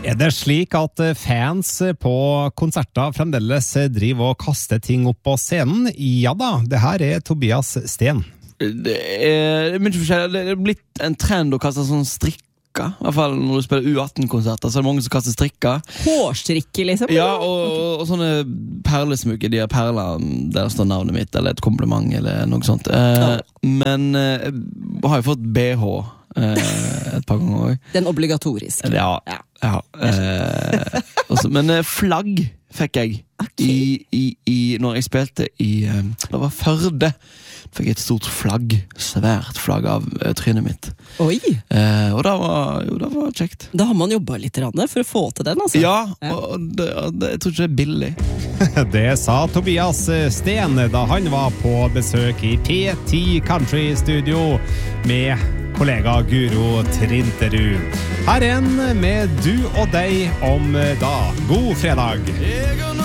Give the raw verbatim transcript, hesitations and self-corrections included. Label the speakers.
Speaker 1: Er det slik at fans på konserter fremdeles driver og kaster ting opp på scenen? Ja da, det her er Tobias Sten.
Speaker 2: Det er, det er blitt en trend å kaste sånn strikker. I hvert fall når du spiller U atten-konserter, så er det mange som kaster strikker.
Speaker 3: Hårstrikker, liksom?
Speaker 2: Ja, og, og, og sånne perlesmukker, de har perler der står navnet mitt, eller et kompliment, eller noe sånt. Eh, ja. Men eh, jeg har jo fått B H eh, et par ganger også.
Speaker 3: Den obligatorisk.
Speaker 2: Ja, ja. ja. Eh, også, men eh, flagg fikk jeg okay. I, i, i, når jeg spilte i, eh, det var Førde. Fikk et stort flagg, svært flagg av uh, trynet mitt.
Speaker 3: Oi!
Speaker 2: Eh, og det var, jo, det var kjekt.
Speaker 3: Da har man jobbet litt for å få til den, altså.
Speaker 2: Ja, og det, det, jeg tror ikke det er billig.
Speaker 1: Det sa Tobias Sten da han var på besøk i P ti Country Studio med kollega Guro Trinterud. Her er en med Du og deg om da. God fredag!